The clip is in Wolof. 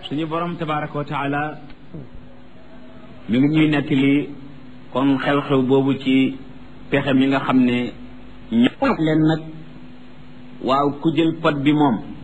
suñu borom tabaraka wa taala mi ngi ñuy nettali kon xew-xew boobu ci pexe mi nga xam ne ñëw leen nag waaw ku jël pot bi moom